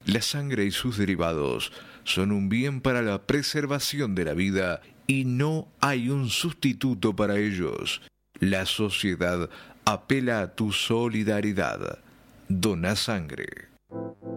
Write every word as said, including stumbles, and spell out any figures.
La sangre y sus derivados son un bien para la preservación de la vida y no hay un sustituto para ellos. La sociedad apela a tu solidaridad. Dona sangre.